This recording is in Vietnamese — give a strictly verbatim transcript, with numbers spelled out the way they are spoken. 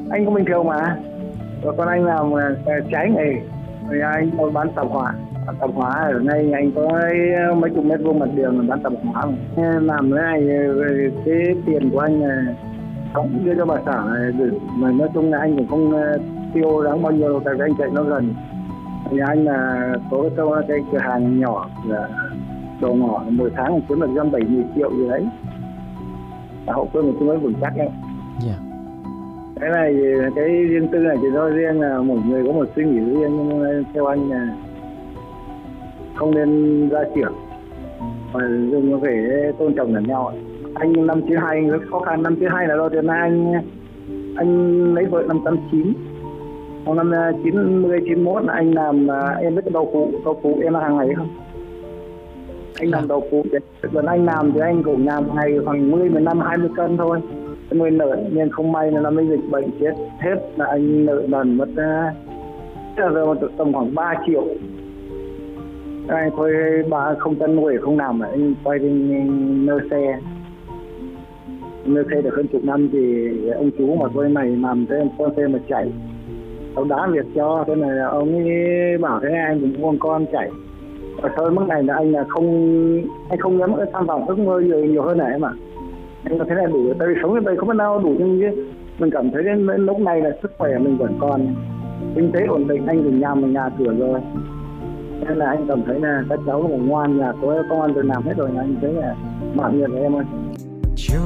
Anh cũng bình thường mà. Và còn anh làm uh, trái nghề, rồi anh có bán tạp hóa. Tạp hóa ở đây anh có mấy chục mét vuông mặt đường bán tạp hóa. Làm cái này cái tiền của anh là cũng đưa cho bà xã này, mà nói chung là anh cũng không uh, tiêu đáng bao nhiêu, tại vì anh chạy nó gần. Thì anh là có cái, cái cửa hàng nhỏ là đồ ngỏ, mỗi tháng kiếm được dăm bảy mươi triệu gì đấy, hậu phương cũng mới vững chắc ấy. Yeah. Cái này cái riêng tư này chỉ do riêng là mỗi người có một suy nghĩ riêng, nhưng theo anh là không nên ra trưởng, mà dùng phải tôn trọng lẫn nhau. Anh năm chín hai anh rất khó khăn, năm chín hai là do tiền anh anh lấy vợ năm tám chín, năm chín mươi chín mốt là anh làm, em biết cái đầu cụ đầu cụ em làm hàng ngày không? Anh làm đầu cụ, lần anh làm thì anh cũng làm ngày khoảng mười mười năm hai mươi cân thôi, nuôi nợ, nhưng không may là năm ấy dịch bệnh chết hết, là anh nợ lần mất uh, tầm khoảng ba triệu. Anh thôi bà không chăn nuôi không làm, anh quay đi nơ xe nơ xe được hơn chục năm, thì ông chú mà tôi này làm cái con xe mà chạy, ông đá việc cho, thế này là ông ấy bảo thế anh cũng con con chạy. Và thôi mức này là anh là không anh không dám tham vọng ước mơ nhiều, nhiều hơn này mà anh có thế này đủ, tại vì sống ở đây không có nào đủ, nhưng chứ mình cảm thấy đến lúc này là sức khỏe mình vẫn còn, kinh tế ổn định, anh cũng nhà mình nhà cửa rồi, nên là anh cảm thấy là các cháu cũng ngoan, nhà có công an việc làm hết rồi, anh thấy là bảo nhiệt với em ơi.